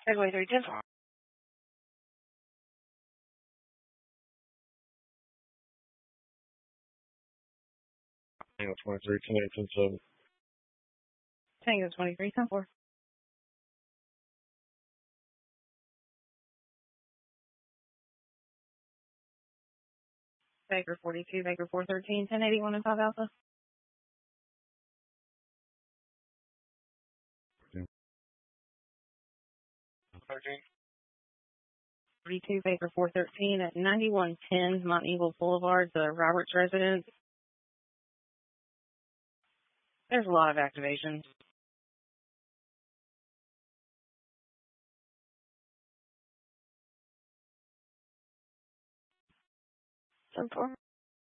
Segway 310. Tango 23, 10-8, 10-7. Tango 23, 10-4. Baker 42, Baker 413, 1081 and 5 Alpha. 13. 42, Baker 413 at 9110 Mount Eagle Boulevard, the Roberts residence. There's a lot of activations. 10-4.